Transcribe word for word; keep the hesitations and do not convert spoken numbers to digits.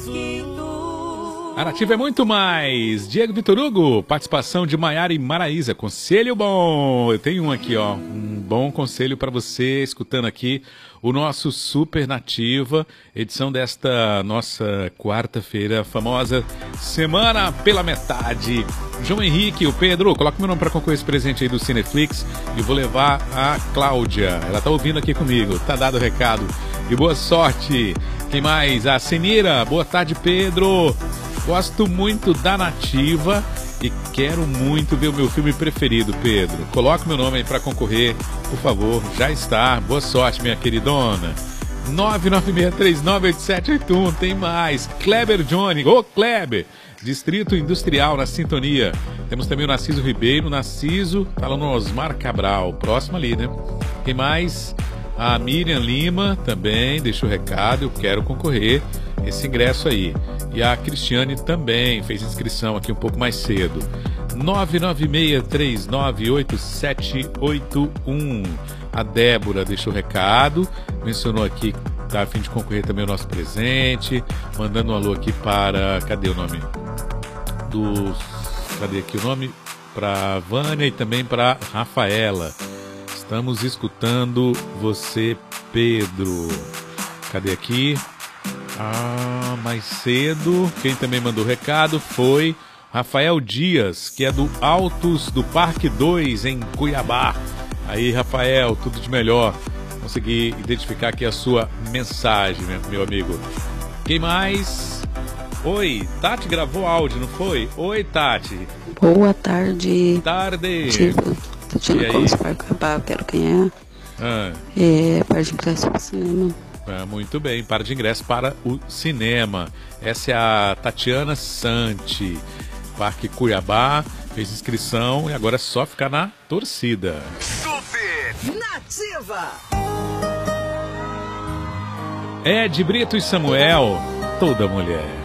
A Nativa é muito mais. Diego Vitor Hugo, participação de Maiara e Maraísa. Conselho bom. Eu tenho um aqui, ó. Um bom conselho para você, escutando aqui o nosso Super Nativa, edição desta nossa quarta-feira, famosa Semana pela Metade. João Henrique, o Pedro, coloca meu nome para concorrer esse presente aí do Cineflix e vou levar a Cláudia. Ela tá ouvindo aqui comigo. Tá dado o recado. E boa sorte. Quem mais? A Senira. Boa tarde, Pedro. Gosto muito da Nativa e quero muito ver o meu filme preferido, Pedro. Coloque meu nome aí para concorrer, por favor. Já está. Boa sorte, minha queridona. nove nove seis três nove oito sete oito um. Tem mais. Kleber Johnny. Ô, Kleber. Distrito Industrial na sintonia. Temos também o Narciso Ribeiro. Narciso, falando no Osmar Cabral. Próximo ali, né? Quem mais? A Miriam Lima também deixou o recado. Eu quero concorrer esse ingresso aí. E a Cristiane também fez inscrição aqui um pouco mais cedo. nove nove seis três nove oito sete oito um. A Débora deixou o recado. Mencionou aqui que tá a fim de concorrer também o nosso presente. Mandando um alô aqui para... Cadê o nome? Dos... Cadê aqui o nome? Para Vânia e também para Rafaela. Estamos escutando você, Pedro. Cadê aqui? Ah, mais cedo, quem também mandou recado foi Rafael Dias, que é do Altos do Parque dois, em Cuiabá. Aí, Rafael, tudo de melhor. Consegui identificar aqui a sua mensagem, meu amigo. Quem mais? Oi, Tati gravou áudio, não foi? Oi, Tati. Boa tarde. Tarde. Tatiana Comes para Cuiabá, quero ganhar. Ah. É, para de ingresso para o cinema. Ah, muito bem, para de ingresso para o cinema. Essa é a Tatiana Santi, Parque Cuiabá, fez inscrição e agora é só ficar na torcida. Super Nativa! Ed Brito e Samuel, toda mulher.